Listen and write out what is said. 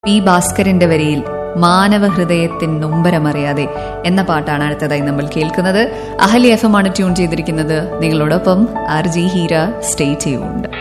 P ഭാസ്കരന്റെ വരിയിൽ മാനവ ഹൃദയത്തിൻ നൊമ്പരമറിയാതെ എന്ന പാട്ടാണ് അടുത്തതായി നമ്മൾ കേൾക്കുന്നത്. അഹല്യ FM ആണ് ട്യൂൺ ചെയ്തിരിക്കുന്നത്. നിങ്ങളോടൊപ്പം RJ ഹീര. Stay tuned.